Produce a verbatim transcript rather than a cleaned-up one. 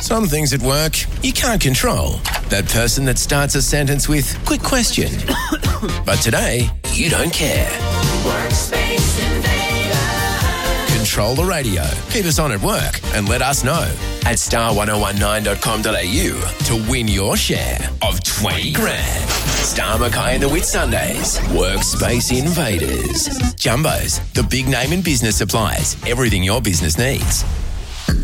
Some things at work you can't control. That person that starts a sentence with, quick question. But today, you don't care. Workspace Invader. Control the radio. Keep us on at work and let us know at star ten nineteen dot com dot a u to win your share of twenty grand. Star Mackay and the Whit Sundays. Workspace Invaders. Jumbos, the big name in business supplies. Everything your business needs.